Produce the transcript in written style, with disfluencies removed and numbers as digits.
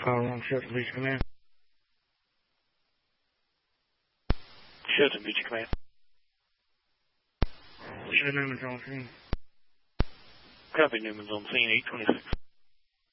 Call room, Shelton Beach Command. Shelton Beach Command. Newman's on scene. Copy, Newman's on scene, 826.